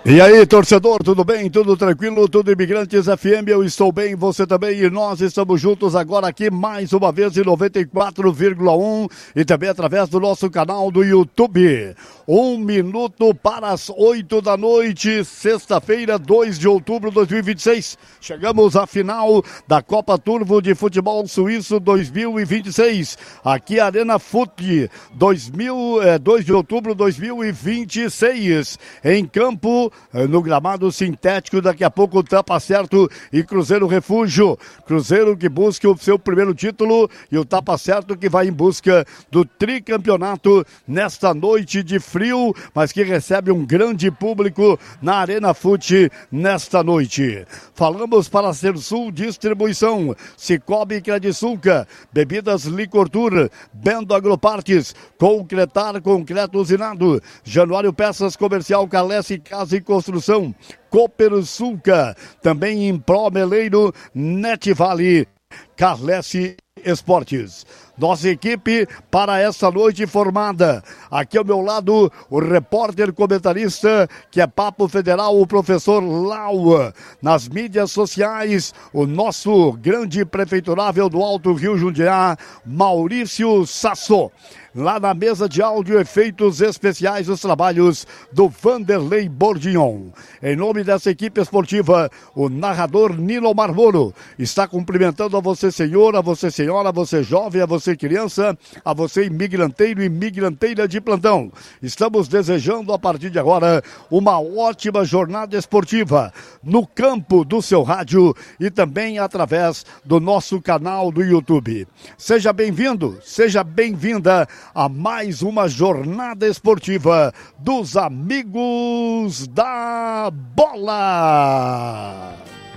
E aí, torcedor, tudo bem? Tudo tranquilo? Tudo Imigrantes FM, eu estou bem, você também, e nós estamos juntos agora aqui mais uma vez em 94,1 e também através do nosso canal do YouTube. 1 minuto para as 8 da noite, sexta-feira, 2 de outubro de 2026. Chegamos à final da Copa Turvo de Futebol Suíço 2026. Aqui Arena Fute, 2 de outubro de 2026. Em campo, no gramado sintético, daqui a pouco Tapa Certo e Cruzeiro Refúgio. Cruzeiro que busca o seu primeiro título e o Tapa Certo que vai em busca do tricampeonato nesta noite de frio, mas que recebe um grande público na Arena Fute nesta noite. Falamos para Sersul Distribuição, Cicobi Credisulca, Bebidas Licortur, Bendo Agropartes, Concretar Concreto Usinado, Januário Peças Comercial Calesse Casa e Construção, Copersulca, também em Pro Meleiro, Netivale, Carlesse Esportes. Nossa equipe para essa noite formada. Aqui ao meu lado, o repórter comentarista, que é Papo Federal, o professor Lau. Nas mídias sociais, o nosso grande prefeiturável do Alto Rio Jundiá, Maurício Sasso. Lá na mesa de áudio, efeitos especiais, os trabalhos do Vanderlei Bordignon. Em nome dessa equipe esportiva, o narrador Nilo Marmoro está cumprimentando a você, senhor, a você, senhora, a você, jovem, a você, criança, a você, imigranteiro e imigranteira de plantão. Estamos desejando, a partir de agora, uma ótima jornada esportiva no campo do seu rádio e também através do nosso canal do YouTube. Seja bem-vindo, seja bem-vinda a mais uma jornada esportiva dos Amigos da Bola.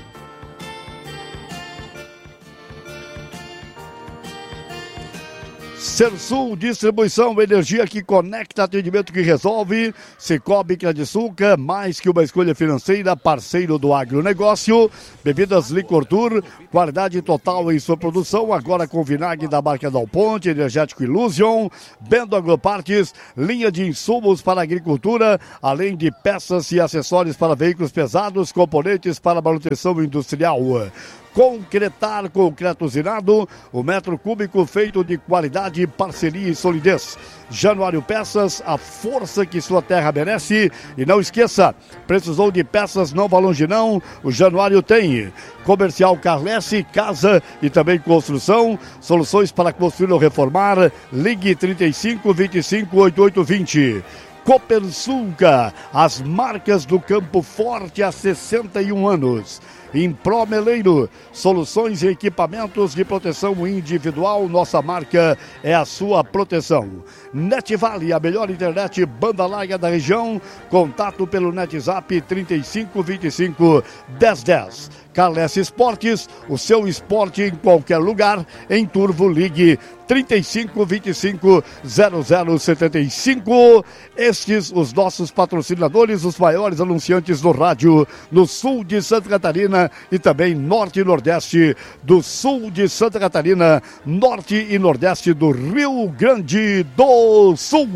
Sersul Distribuição, energia que conecta, atendimento que resolve. Cicobi Credisulca, mais que uma escolha financeira, parceiro do agronegócio. Bebidas Licortur, qualidade total em sua produção, agora com vinagre da marca Dal Ponte, energético Illusion. Bendo Agropartes, linha de insumos para agricultura, além de peças e acessórios para veículos pesados, componentes para manutenção industrial. Concretar Concreto Usinado, o metro cúbico feito de qualidade, parceria e solidez. Januário Peças, a força que sua terra merece. E não esqueça, precisou de peças, não vá longe não, o Januário tem. Comercial Carlesse, casa e também construção, soluções para construir ou reformar. Ligue 35 25 8820. Copersulca, as marcas do Campo Forte há 61 anos. Em Pro Meleiro, soluções e equipamentos de proteção individual, nossa marca é a sua proteção. Netivale, a melhor internet banda larga da região, contato pelo NetZap 35 25 1010. Carlesse Esportes, o seu esporte em qualquer lugar, em Turvo, ligue 35 25 0075. Estes os nossos patrocinadores, os maiores anunciantes do rádio no sul de Santa Catarina e também norte e nordeste do sul de Santa Catarina, norte e nordeste do Rio Grande do Sul.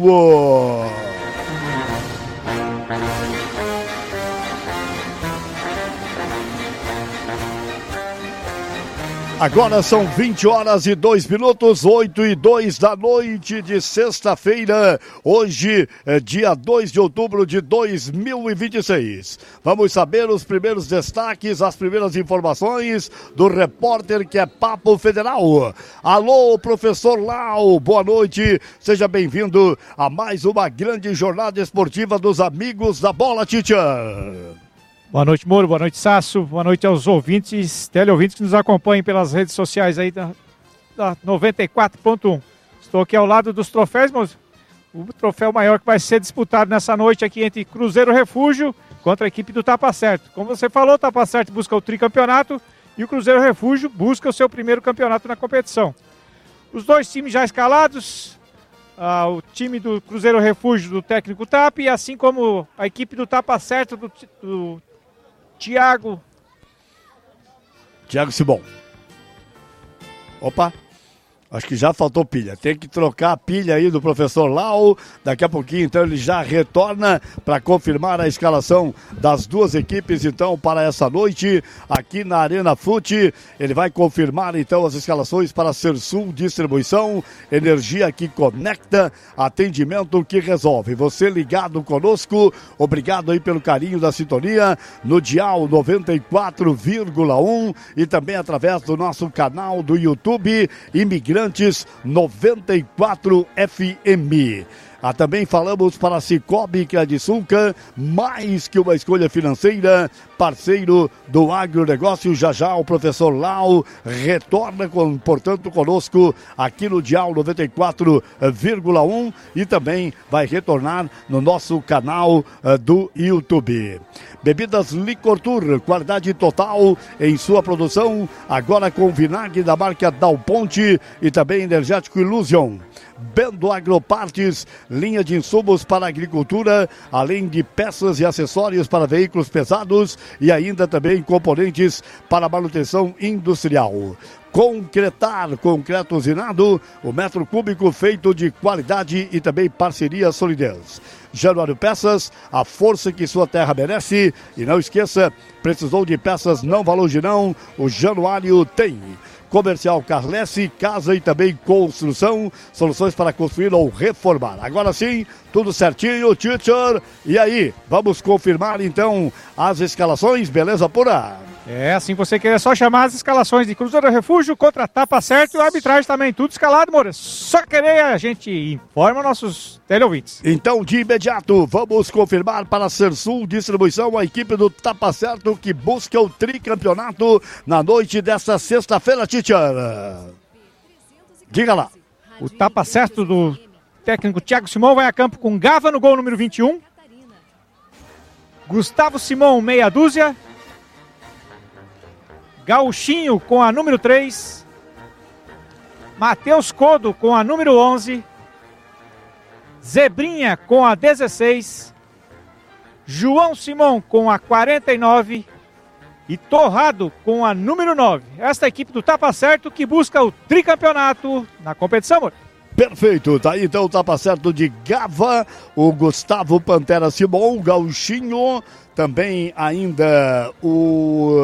Agora são 20 horas e 2 minutos, 8 e 2 da noite de sexta-feira. Hoje é dia 2 de outubro de 2026. Vamos saber os primeiros destaques, as primeiras informações do repórter que é Papo Federal. Alô, professor Lau, boa noite. Seja bem-vindo a mais uma grande jornada esportiva dos Amigos da Bola, teacher. Boa noite, Moro. Boa noite, Sasso. Boa noite aos ouvintes, teleouvintes que nos acompanham pelas redes sociais aí da 94.1. Estou aqui ao lado dos troféus, moço. O troféu maior que vai ser disputado nessa noite aqui entre Cruzeiro Refúgio contra a equipe do Tapa Certo. Como você falou, o Tapa Certo busca o tricampeonato e o Cruzeiro Refúgio busca o seu primeiro campeonato na competição. Os dois times já escalados, o time do Cruzeiro Refúgio do técnico Tap, e assim como a equipe do Tapa Certo do Tiago Simão. Opa, Acho que já faltou pilha. Tem que trocar a pilha aí do professor Lau. Daqui a pouquinho, então, ele já retorna para confirmar a escalação das duas equipes, então, para essa noite aqui na Arena Fute. Ele vai confirmar, então, as escalações para a Sersul Distribuição, energia que conecta, atendimento que resolve. Você ligado conosco, obrigado aí pelo carinho da sintonia no dial 94,1 e também através do nosso canal do YouTube Imigrantes 94 FM. Também falamos para a Cicobi Credisulca, mais que uma escolha financeira, parceiro do agronegócio. Já já o professor Lau retorna, portanto, conosco aqui no dial 94,1 e também vai retornar no nosso canal do YouTube. Bebidas Licor Tour, qualidade total em sua produção, agora com vinagre da marca Dal Ponte e também energético Illusion. Bendo Agropartes, linha de insumos para a agricultura, além de peças e acessórios para veículos pesados e ainda também componentes para manutenção industrial. Concretar, concreto usinado, o metro cúbico feito de qualidade e também parceria solidez. Januário Peças, a força que sua terra merece. E não esqueça, precisou de peças não valor não, o Januário tem. Comercial Carlesse, casa e também construção, soluções para construir ou reformar. Agora sim, tudo certinho, teacher. E aí, vamos confirmar então as escalações, beleza pura? Assim você quer, é só chamar as escalações de Cruzeiro Refúgio contra Tapa Certo e a arbitragem também, tudo escalado, Moura. Só querer a gente informa nossos teleouvintes. Então, de imediato, vamos confirmar para a Sersul Distribuição, a equipe do Tapa Certo que busca o tricampeonato na noite desta sexta-feira, teacher. Diga lá. O Tapa Certo do técnico Thiago Simão vai a campo com Gava no gol número 21. Gustavo Simão, meia dúzia. Gauchinho com a número 3, Matheus Codo com a número 11, Zebrinha com a 16, João Simão com a 49 e Torrado com a número 9. Esta é a equipe do Tapa Certo que busca o tricampeonato na competição, amor. Perfeito, tá aí então o Tapa Certo de Gava, o Gustavo Pantera Simão, o Gauchinho, também ainda o